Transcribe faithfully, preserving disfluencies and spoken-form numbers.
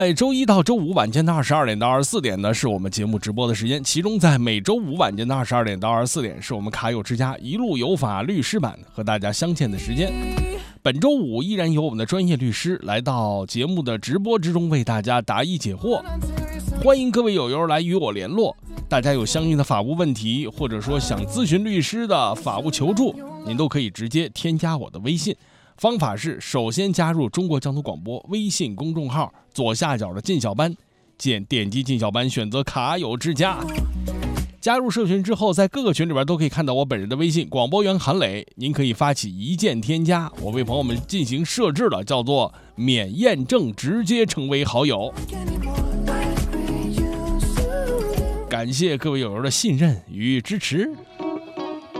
哎，周一到周五晚间的二十二点到二十四点呢，是我们节目直播的时间。其中在每周五晚间的二十二点到二十四点，是我们卡友之家一路有法律师版和大家相见的时间。本周五依然由我们的专业律师来到节目的直播之中，为大家答疑解惑。欢迎各位友友来与我联络，大家有相应的法务问题，或者说想咨询律师的法务求助，您都可以直接添加我的微信。方法是首先加入中国交通广播微信公众号，左下角的进小班，点点击进小班，选择卡友之家。加入社群之后，在各个群里边都可以看到我本人的微信广播员韩磊，您可以发起一键添加，我为朋友们进行设置了，叫做免验证直接成为好友。感谢各位友友的信任与支持。